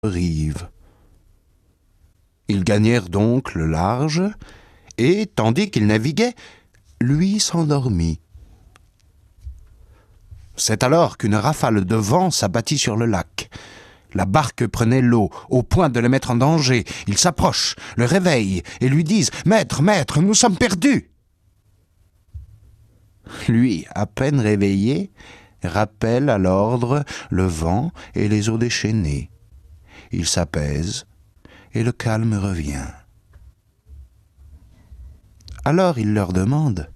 rive. Ils gagnèrent donc le large, et, tandis qu'ils naviguaient, lui s'endormit. C'est alors qu'une rafale de vent s'abattit sur le lac. La barque prenait l'eau, au point de le mettre en danger. Ils s'approchent, le réveillent et lui disent « Maître, maître, nous sommes perdus !» Lui, à peine réveillé, rappelle à l'ordre le vent et les eaux déchaînées. Il s'apaise et le calme revient. Alors il leur demande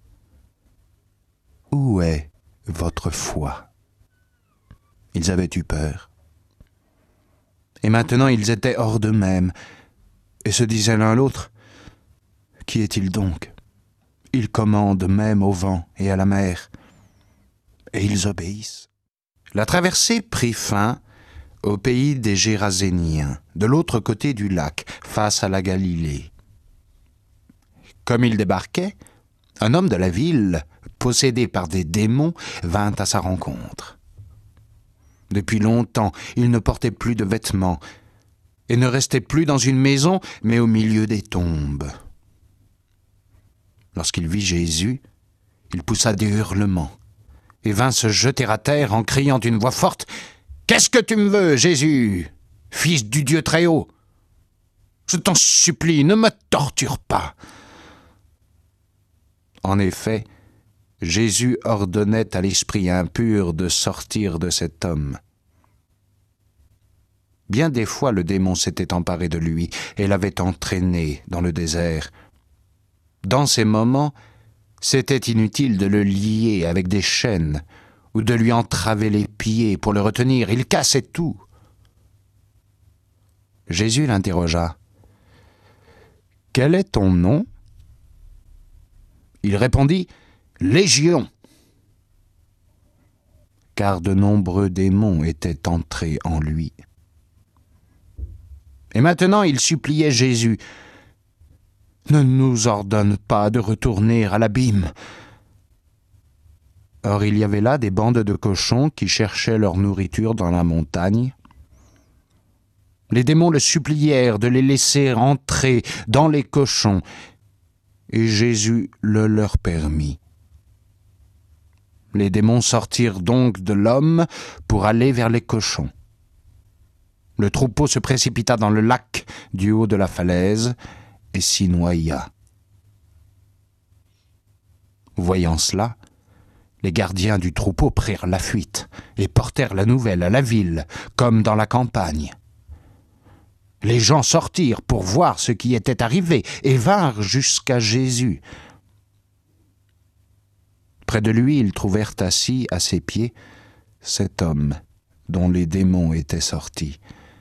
« Où est votre foi ?» Ils avaient eu peur. Et maintenant ils étaient hors d'eux-mêmes et se disaient l'un l'autre « Qui est-il donc ? Il commande même au vent et à la mer. » Et ils obéissent. La traversée prit fin au pays des Géraséniens, de l'autre côté du lac, face à la Galilée. Comme ils débarquaient, un homme de la ville, possédé par des démons, vint à sa rencontre. Depuis longtemps, il ne portait plus de vêtements et ne restait plus dans une maison, mais au milieu des tombes. Lorsqu'il vit Jésus, il poussa des hurlements et vint se jeter à terre en criant d'une voix forte « Qu'est-ce que tu me veux, Jésus, fils du Dieu très haut ? Je t'en supplie, ne me torture pas !» En effet, Jésus ordonnait à l'esprit impur de sortir de cet homme. Bien des fois, le démon s'était emparé de lui et l'avait entraîné dans le désert. Dans ces moments, c'était inutile de le lier avec des chaînes ou de lui entraver les pieds pour le retenir. Il cassait tout. Jésus l'interrogea. « Quel est ton nom ?» Il répondit « Légion », car de nombreux démons étaient entrés en lui. Et maintenant il suppliait Jésus « Ne nous ordonne pas de retourner à l'abîme. » Or il y avait là des bandes de cochons qui cherchaient leur nourriture dans la montagne. Les démons le supplièrent de les laisser entrer dans les cochons, et Jésus le leur permit. Les démons sortirent donc de l'homme pour aller vers les cochons. Le troupeau se précipita dans le lac du haut de la falaise et s'y noya. Voyant cela, les gardiens du troupeau prirent la fuite et portèrent la nouvelle à la ville, comme dans la campagne. Les gens sortirent pour voir ce qui était arrivé et vinrent jusqu'à Jésus. Près de lui, ils trouvèrent assis à ses pieds cet homme dont les démons étaient sortis.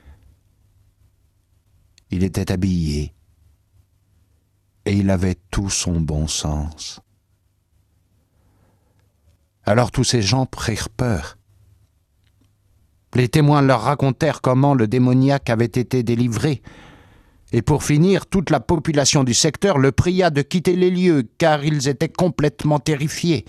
Il était habillé et il avait tout son bon sens. Alors tous ces gens prirent peur. Les témoins leur racontèrent comment le démoniaque avait été délivré. Et pour finir, toute la population du secteur le pria de quitter les lieux, car ils étaient complètement terrifiés.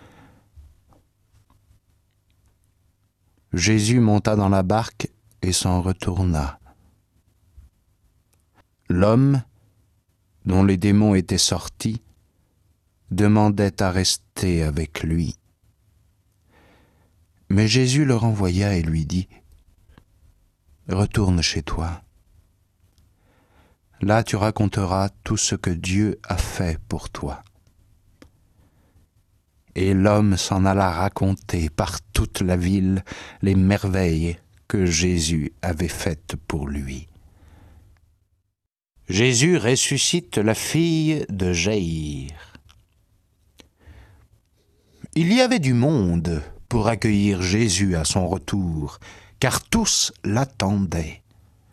Jésus monta dans la barque et s'en retourna. L'homme, dont les démons étaient sortis, demandait à rester avec lui. Mais Jésus le renvoya et lui dit « Retourne chez toi. Là tu raconteras tout ce que Dieu a fait pour toi. » Et l'homme s'en alla raconter par toute la ville les merveilles que Jésus avait faites pour lui. Jésus ressuscite la fille de Jaïr. Il y avait du monde pour accueillir Jésus à son retour, car tous l'attendaient.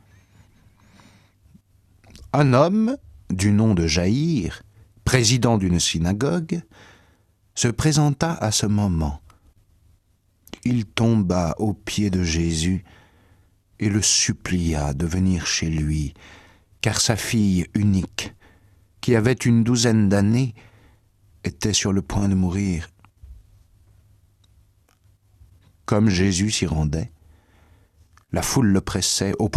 Un homme du nom de Jaïr, président d'une synagogue, se présenta à ce moment. Il tomba aux pieds de Jésus et le supplia de venir chez lui, car sa fille unique, qui avait une 12aine d'années, était sur le point de mourir. Comme Jésus s'y rendait, La foule le pressait au